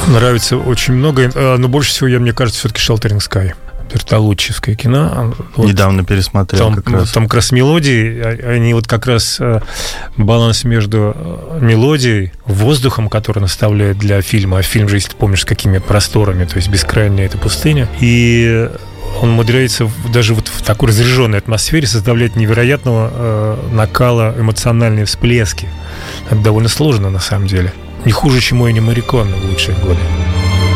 Нравится очень много, но больше всего, мне кажется, все-таки «Sheltering Sky». Бертолуччевское кино. Недавно пересмотрел там как раз мелодии, они вот как раз баланс между мелодией, воздухом, который наставляет для фильма, а фильм же, если ты помнишь, с какими просторами, то есть бескрайняя эта пустыня, и он умудряется даже вот в такой разряженной атмосфере составлять невероятного накала эмоциональные всплески. Это довольно сложно, на самом деле. Не хуже, чем Эннио Морриконе в лучшие годы.